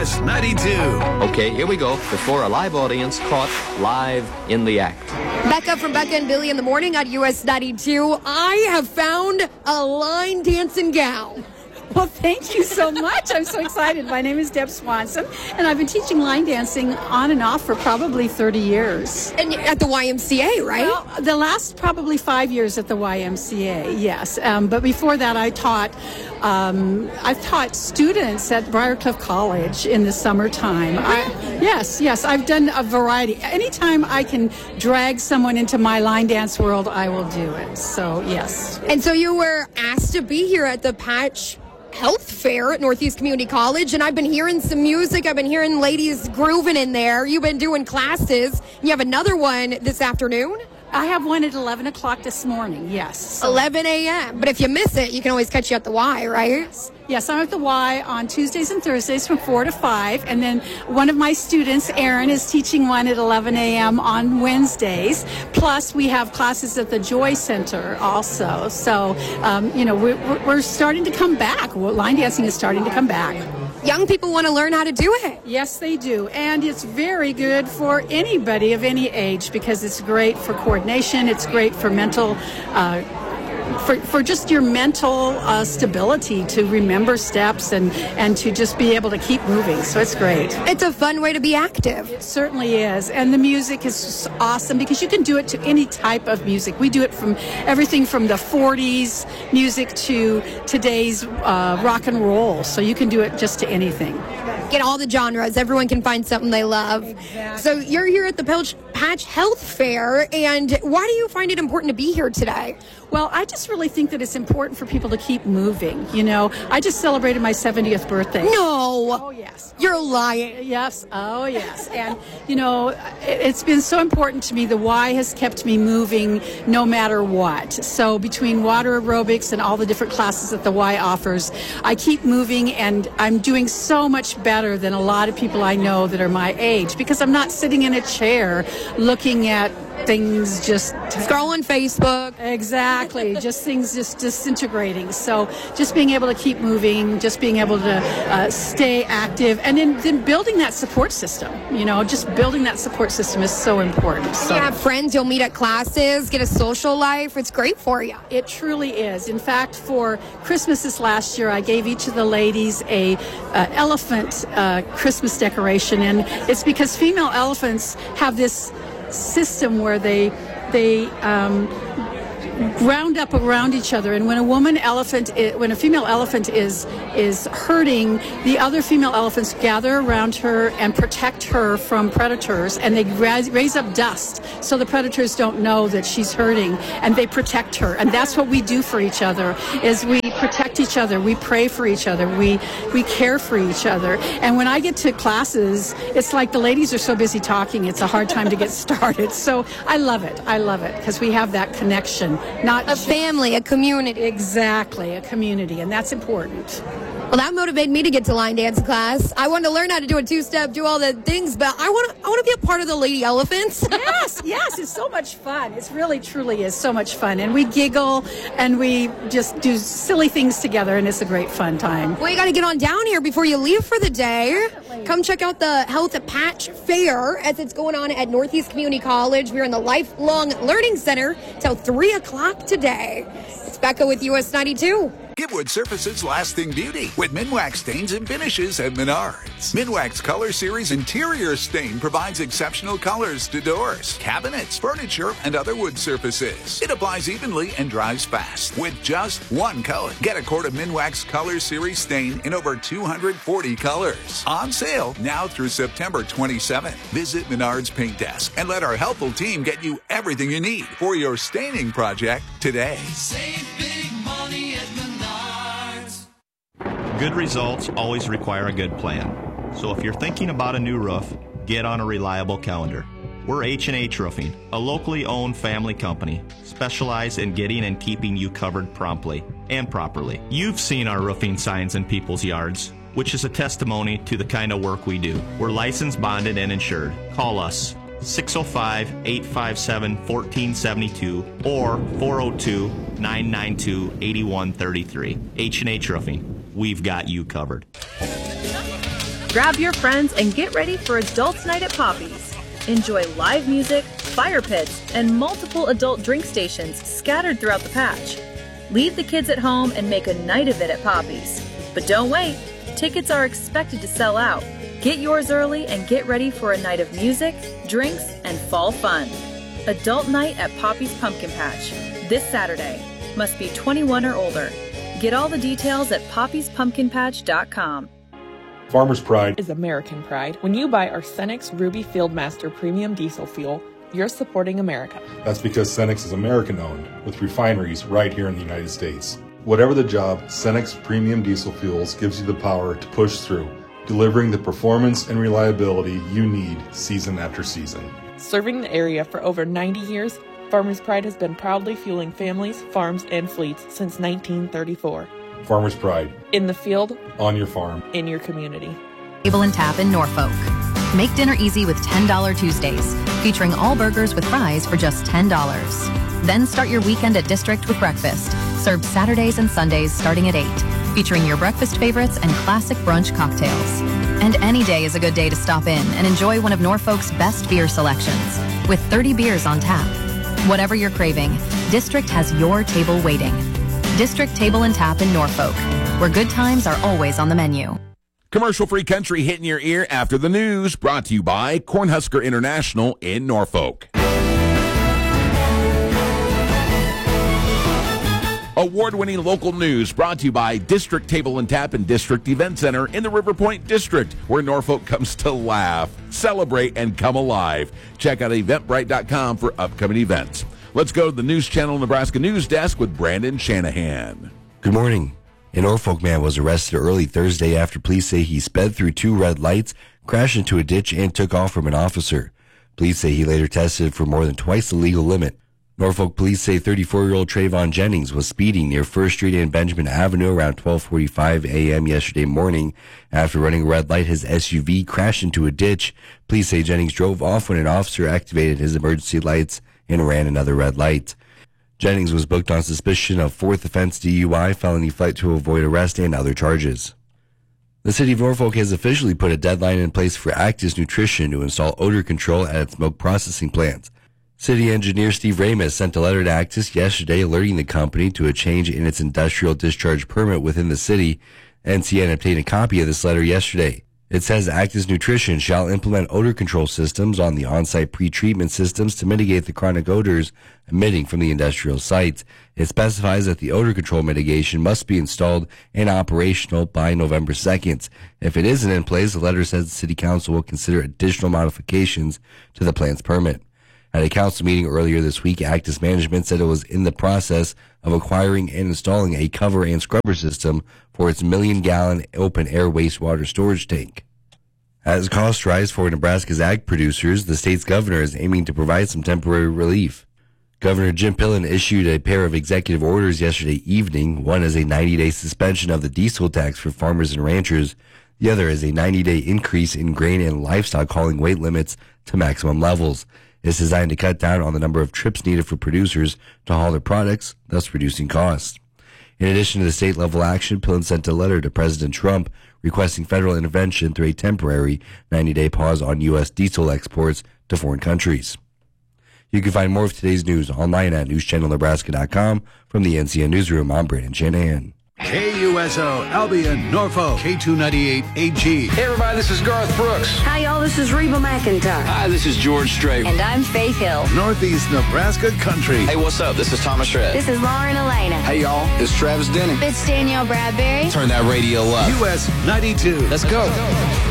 US 92. Okay, here we go. Before a live audience caught live in the act. Becca from Becca and Billy in the Morning on US 92. I have found a line dancing gal. Well, thank you so much. I'm so excited. My name is Deb Swanson, and I've been teaching line dancing on and off for probably 30 years. And at the YMCA, right? Well, the last probably 5 years at the YMCA, yes. But before that, I've taught students at Briarcliff College in the summertime. Yes, I've done a variety. Anytime I can drag someone into my line dance world, I will do it. So, yes. And so you were asked to be here at the Patch Health Fair at Northeast Community College, and I've been hearing some music. I've been hearing ladies grooving in there. You've been doing classes. You have another one this afternoon? I have one at 11 o'clock this morning, yes. So 11 a.m. But if you miss it, you can always catch you at the Y, right? Yes, I'm at the Y on Tuesdays and Thursdays from 4 to 5. And then one of my students, Erin, is teaching one at 11 a.m. on Wednesdays. Plus, we have classes at the Joy Center also. So, we're starting to come back. Line dancing is starting to come back. Young people want to learn how to do it. Yes, they do. And it's very good for anybody of any age because it's great for coordination. It's great for mental for just your mental stability to remember steps and to just be able to keep moving. So it's great. It's a fun way to be active. It certainly is. And the music is awesome because you can do it to any type of music. We do it from everything from the 40s music to today's rock and roll. So you can do it just to anything. Get all the genres. Everyone can find something they love. Exactly. So you're here at the Patch Health Fair, and why do you find it important to be here today? Well, I just really think that it's important for people to keep moving. You know, I just celebrated my 70th birthday. No. Oh, yes. You're lying. Yes. Oh, yes. And, it's been so important to me. The Y has kept me moving no matter what. So between water aerobics and all the different classes that the Y offers, I keep moving, and I'm doing so much better than a lot of people I know that are my age because I'm not sitting in a chair looking at things just scrolling Facebook. Exactly. Just things just disintegrating. So just being able to keep moving, just being able to stay active, and then building that support system. Just building that support system is so important. So you have friends you'll meet at classes, get a social life. It's great for you. It truly is. In fact, for Christmas this last year, I gave each of the ladies a elephant Christmas decoration, and it's because female elephants have this system where they ground up around each other, and when a female elephant is hurting, the other female elephants gather around her and protect her from predators, and they raise up dust so the predators don't know that she's hurting, and they protect her. And that's what we do for each other, is we protect each other, we pray for each other, we care for each other. And when I get to classes, it's like the ladies are so busy talking, it's a hard time to get started. So I love it because we have that connection. Not a family, a community. Exactly, a community, and that's important. Well, that motivated me to get to line dance class. I wanted to learn how to do a two-step, do all the things, but I want to be a part of the Lady Elephants. Yes, it's so much fun. It really, truly is so much fun, and we giggle and we just do silly things together, and it's a great fun time. Well, you got to get on down here before you leave for the day. Definitely. Come check out the Health Patch Fair as it's going on at Northeast Community College. We're in the Lifelong Learning Center till 3 o'clock today. It's Becca with US 92. Give wood surfaces lasting beauty with Minwax stains and finishes at Menards. Minwax Color Series Interior Stain provides exceptional colors to doors, cabinets, furniture, and other wood surfaces. It applies evenly and dries fast with just one coat. Get a quart of Minwax Color Series Stain in over 240 colors. On sale now through September 27th. Visit Menards Paint Desk and let our helpful team get you everything you need for your staining project today. Save big money at Menards. Good results always require a good plan. So if you're thinking about a new roof, get on a reliable calendar. We're H&H Roofing, a locally owned family company, specialized in getting and keeping you covered promptly and properly. You've seen our roofing signs in people's yards, which is a testimony to the kind of work we do. We're licensed, bonded, and insured. Call us 605-857-1472 or 402-992-8133. H&H Roofing. We've got you covered. Grab your friends and get ready for Adults Night at Poppy's. Enjoy live music, fire pits, and multiple adult drink stations scattered throughout the patch. Leave the kids at home and make a night of it at Poppy's. But don't wait. Tickets are expected to sell out. Get yours early and get ready for a night of music, drinks, and fall fun. Adult Night at Poppy's Pumpkin Patch, this Saturday. Must be 21 or older. Get all the details at poppyspumpkinpatch.com. Farmer's Pride is American pride. When you buy our Cenex Ruby Fieldmaster Premium Diesel Fuel, you're supporting America. That's because Cenex is American-owned, with refineries right here in the United States. Whatever the job, Cenex Premium Diesel Fuels gives you the power to push through, delivering the performance and reliability you need season after season. Serving the area for over 90 years, Farmer's Pride has been proudly fueling families, farms, and fleets since 1934. Farmer's Pride. In the field. On your farm. In your community. Table and Tap in Norfolk. Make dinner easy with $10 Tuesdays, featuring all burgers with fries for just $10. Then start your weekend at District with breakfast, served Saturdays and Sundays starting at 8, featuring your breakfast favorites and classic brunch cocktails. And any day is a good day to stop in and enjoy one of Norfolk's best beer selections, with 30 beers on tap. Whatever you're craving, District has your table waiting. District Table and Tap in Norfolk, where good times are always on the menu. Commercial-free country hitting your ear after the news, brought to you by Cornhusker International in Norfolk. Award-winning local news brought to you by District Table and Tap and District Event Center in the River Point District, where Norfolk comes to laugh, celebrate, and come alive. Check out Eventbrite.com for upcoming events. Let's go to the News Channel Nebraska News Desk with Brandon Shanahan. Good morning. An Norfolk man was arrested early Thursday after police say he sped through 2 red lights, crashed into a ditch, and took off from an officer. Police say he later tested for more than twice the legal limit. Norfolk police say 34-year-old Trayvon Jennings was speeding near 1st Street and Benjamin Avenue around 12:45 a.m. yesterday morning. After running a red light, his SUV crashed into a ditch. Police say Jennings drove off when an officer activated his emergency lights and ran another red light. Jennings was booked on suspicion of 4th offense DUI, felony flight to avoid arrest, and other charges. The city of Norfolk has officially put a deadline in place for Actis Nutrition to install odor control at its milk processing plants. City engineer Steve Ramis sent a letter to Actis yesterday alerting the company to a change in its industrial discharge permit within the city. NCN obtained a copy of this letter yesterday. It says Actis Nutrition shall implement odor control systems on the on-site pretreatment systems to mitigate the chronic odors emitting from the industrial sites. It specifies that the odor control mitigation must be installed and operational by November 2nd. If it isn't in place, the letter says the City Council will consider additional modifications to the plant's permit. At a council meeting earlier this week, Actis Management said it was in the process of acquiring and installing a cover and scrubber system for its 1 million-gallon open-air wastewater storage tank. As costs rise for Nebraska's ag producers, the state's governor is aiming to provide some temporary relief. Governor Jim Pillen issued a pair of executive orders yesterday evening. One is a 90-day suspension of the diesel tax for farmers and ranchers. The other is a 90-day increase in grain and livestock hauling weight limits to maximum levels. It's designed to cut down on the number of trips needed for producers to haul their products, thus reducing costs. In addition to the state-level action, Pillen sent a letter to President Trump requesting federal intervention through a temporary 90-day pause on U.S. diesel exports to foreign countries. You can find more of today's news online at newschannelnebraska.com. From the NCN Newsroom, I'm Brandon Shanahan. KUSO, Albion, Norfolk, K298 AG. Hey everybody, this is Garth Brooks. Hi y'all, this is Reba McEntire. Hi, this is George Strait. And I'm Faith Hill. Northeast Nebraska Country. Hey, what's up? This is Thomas Shred. This is Lauren Elena. Hey y'all, it's Travis Denning. It's Danielle Bradbury. Turn that radio up. US 92. Let's go.